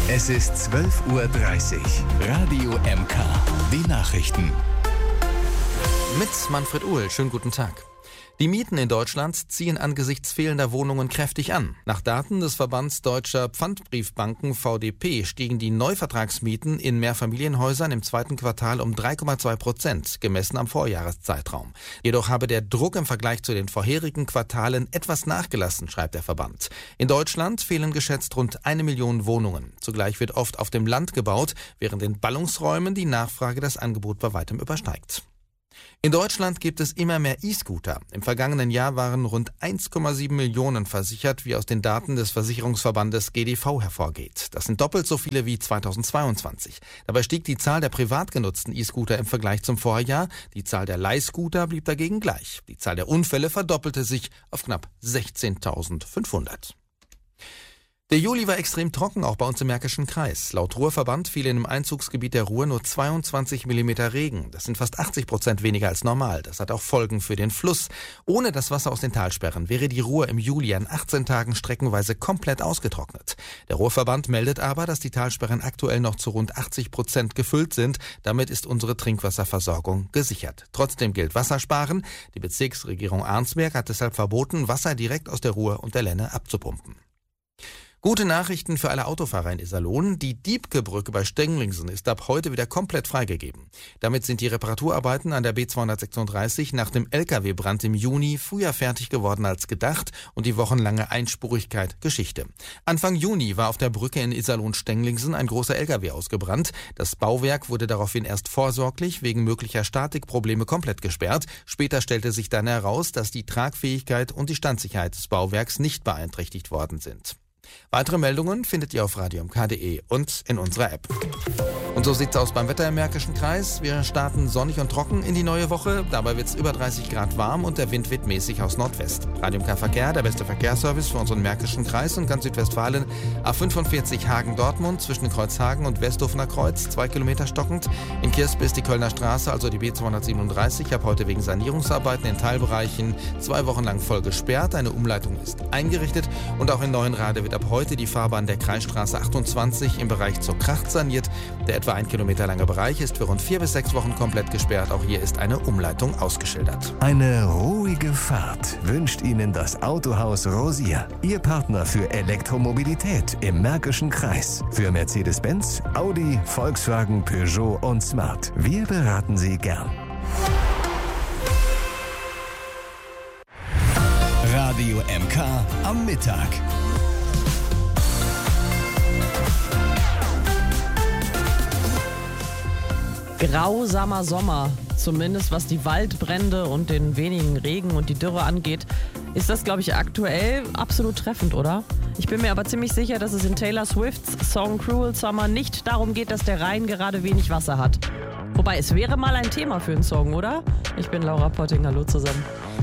Es ist 12:30 Uhr. Radio MK. Die Nachrichten. Mit Manfred Uhl. Schönen guten Tag. Die Mieten in Deutschland ziehen angesichts fehlender Wohnungen kräftig an. Nach Daten des Verbands Deutscher Pfandbriefbanken VDP stiegen die Neuvertragsmieten in Mehrfamilienhäusern im zweiten Quartal um 3,2%, gemessen am Vorjahreszeitraum. Jedoch habe der Druck im Vergleich zu den vorherigen Quartalen etwas nachgelassen, schreibt der Verband. In Deutschland fehlen geschätzt rund 1 Million Wohnungen. Zugleich wird oft auf dem Land gebaut, während in Ballungsräumen die Nachfrage das Angebot bei weitem übersteigt. In Deutschland gibt es immer mehr E-Scooter. Im vergangenen Jahr waren rund 1,7 Millionen versichert, wie aus den Daten des Versicherungsverbandes GDV hervorgeht. Das sind doppelt so viele wie 2022. Dabei stieg die Zahl der privat genutzten E-Scooter im Vergleich zum Vorjahr. Die Zahl der Leihscooter blieb dagegen gleich. Die Zahl der Unfälle verdoppelte sich auf knapp 16.500. Der Juli war extrem trocken, auch bei uns im Märkischen Kreis. Laut Ruhrverband fielen im Einzugsgebiet der Ruhr nur 22 Millimeter Regen. Das sind fast 80% weniger als normal. Das hat auch Folgen für den Fluss. Ohne das Wasser aus den Talsperren wäre die Ruhr im Juli an 18 Tagen streckenweise komplett ausgetrocknet. Der Ruhrverband meldet aber, dass die Talsperren aktuell noch zu rund 80% gefüllt sind. Damit ist unsere Trinkwasserversorgung gesichert. Trotzdem gilt Wassersparen. Die Bezirksregierung Arnsberg hat deshalb verboten, Wasser direkt aus der Ruhr und der Lenne abzupumpen. Gute Nachrichten für alle Autofahrer in Iserlohn. Die Diebkebrücke bei Stänglingsen ist ab heute wieder komplett freigegeben. Damit sind die Reparaturarbeiten an der B236 nach dem Lkw-Brand im Juni früher fertig geworden als gedacht und die wochenlange Einspurigkeit Geschichte. Anfang Juni war auf der Brücke in Iserlohn-Stänglingsen ein großer Lkw ausgebrannt. Das Bauwerk wurde daraufhin erst vorsorglich wegen möglicher Statikprobleme komplett gesperrt. Später stellte sich dann heraus, dass die Tragfähigkeit und die Standsicherheit des Bauwerks nicht beeinträchtigt worden sind. Weitere Meldungen findet ihr auf radiomk.de und in unserer App. Und so sieht's aus beim Wetter im Märkischen Kreis. Wir starten sonnig und trocken in die neue Woche. Dabei wird's über 30 Grad warm und der Wind weht mäßig aus Nordwest. Radio MK Verkehr, der beste Verkehrsservice für unseren Märkischen Kreis und ganz Südwestfalen. A45 Hagen-Dortmund zwischen Kreuzhagen und Westhofener Kreuz, 2 Kilometer stockend. In Kirspe ist die Kölner Straße, also die B237, ab heute wegen Sanierungsarbeiten in Teilbereichen 2 Wochen lang voll gesperrt. Eine Umleitung ist eingerichtet und auch in Neuenrade wird ab heute die Fahrbahn der Kreisstraße 28 im Bereich zur Kracht saniert. Der etwa 1 Kilometer lange Bereich ist für rund 4 bis 6 Wochen komplett gesperrt. Auch hier ist eine Umleitung ausgeschildert. Eine ruhige Fahrt wünscht Ihnen das Autohaus Rosier. Ihr Partner für Elektromobilität im Märkischen Kreis. Für Mercedes-Benz, Audi, Volkswagen, Peugeot und Smart. Wir beraten Sie gern. Radio MK am Mittag. Grausamer Sommer, zumindest was die Waldbrände und den wenigen Regen und die Dürre angeht, ist das, glaube ich, aktuell absolut treffend, oder? Ich bin mir aber ziemlich sicher, dass es in Taylor Swifts Song Cruel Summer nicht darum geht, dass der Rhein gerade wenig Wasser hat. Wobei, es wäre mal ein Thema für einen Song, oder? Ich bin Laura Potting, hallo zusammen.